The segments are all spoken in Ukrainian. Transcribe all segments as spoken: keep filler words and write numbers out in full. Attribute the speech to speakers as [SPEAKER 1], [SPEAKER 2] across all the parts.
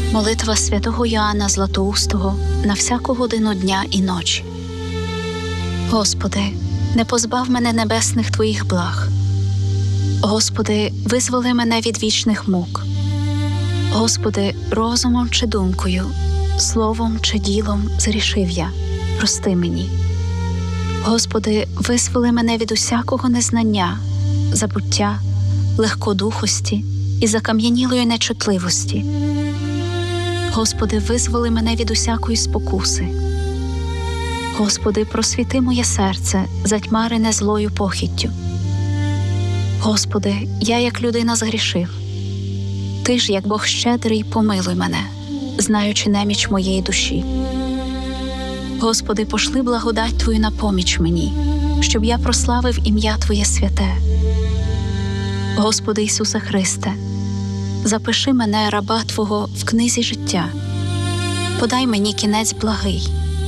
[SPEAKER 1] Молитва святого Йоанна Златоустого на всяку годину дня і ночі. Господи, не позбав мене небесних Твоїх благ. Господи, визволи мене від вічних мук. Господи, розумом чи думкою, словом чи ділом зрішив я, прости мені. Господи, визволи мене від усякого незнання, забуття, легкодухості і закам'янілої нечутливості. Господи, визволи мене від усякої спокуси. Господи, просвіти моє серце, затьмарене злою похіттю. Господи, я як людина згрішив. Ти ж, як Бог щедрий, помилуй мене, знаючи неміч моєї душі. Господи, пошли благодать Твою на поміч мені, щоб я прославив ім'я Твоє святе. Господи Ісусе Христе, запиши мене, раба Твого, в книзі життя. Подай мені кінець благий.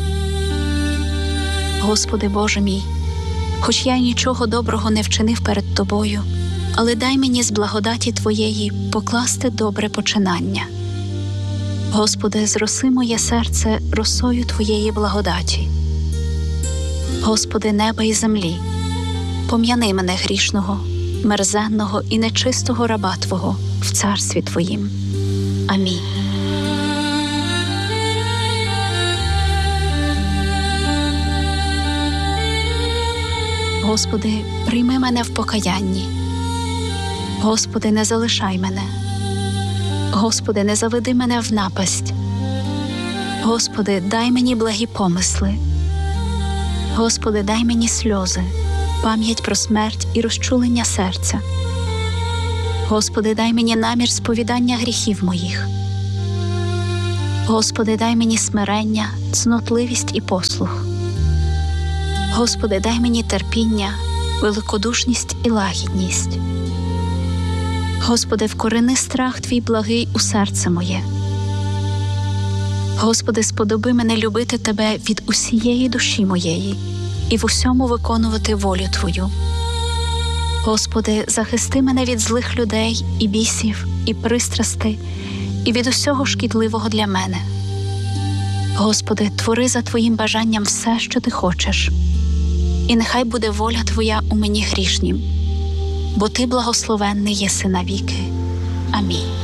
[SPEAKER 1] Господи Боже мій, хоч я нічого доброго не вчинив перед Тобою, але дай мені з благодаті Твоєї покласти добре починання. Господи, зроси моє серце росою Твоєї благодаті. Господи, неба і землі, пом'яни мене грішного, мерзенного і нечистого раба Твого в царстві Твоїм. Амінь. Господи, прийми мене в покаянні. Господи, не залишай мене. Господи, не заведи мене в напасть. Господи, дай мені благі помисли. Господи, дай мені сльози, пам'ять про смерть і розчулення серця. Господи, дай мені намір сповідання гріхів моїх. Господи, дай мені смирення, цнотливість і послух. Господи, дай мені терпіння, великодушність і лагідність. Господи, вкорени страх Твій благий у серце моє. Господи, сподоби мене любити Тебе від усієї душі моєї і в усьому виконувати волю Твою. Господи, захисти мене від злих людей і бісів, і пристрастей, і від усього шкідливого для мене. Господи, твори за Твоїм бажанням все, що Ти хочеш, і нехай буде воля Твоя у мені грішнім, бо Ти благословенний єси навіки. Амінь.